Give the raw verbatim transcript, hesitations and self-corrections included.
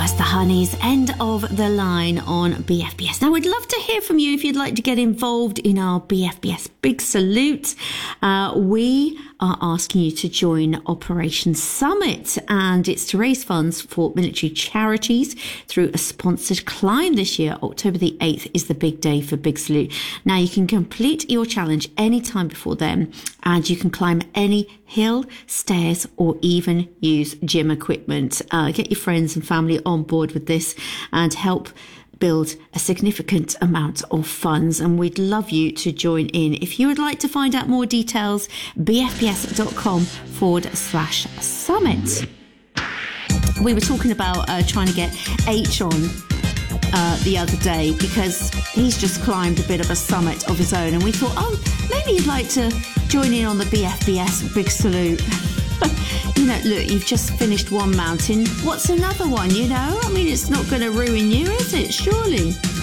That's the Honeys, end of the line on B F B S. Now, we'd love to hear from you if you'd like to get involved in our B F B S Big Salute. Uh, we are asking you to join Operation Summit, and it's to raise funds for military charities through a sponsored climb this year. October the eighth is the big day for Big Salute. Now, you can complete your challenge anytime before then, and you can climb any hill, stairs, or even use gym equipment. Uh, get your friends and family on board with this and help build a significant amount of funds, and we'd love you to join in. If you would like to find out more details, bfbs.com forward slash summit. We were talking about uh, trying to get H on uh, the other day because he's just climbed a bit of a summit of his own, and we thought, oh, maybe you'd like to join in on the B F B S Big Salute. You know, look, you've just finished one mountain. What's another one, you know? I mean, it's not going to ruin you, is it? Surely.